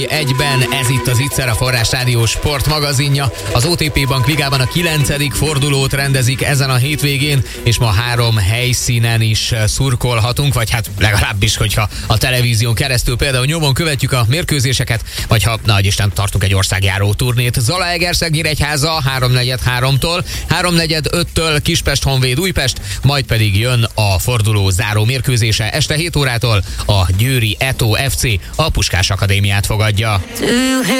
Egyben ez itt az Ittszer, a Forrás Rádió sportmagazinja. Az OTP Bank Ligában a 9. fordulót rendezik ezen a hétvégén, és ma 3 helyszínen is szurkolhatunk, vagy hát legalábbis, hogyha a televízión keresztül például nyomon követjük a mérkőzéseket, vagy ha, nagy Isten, tartunk egy országjáró turnét. Zalaegerszeg-Nyíregyháza 3:43-tól, 3:45-től Kispest-Honvéd Újpest, majd pedig jön a forduló záró mérkőzése este 7 órától, a győri Eto FC a Puskás Akadémiát fogadja.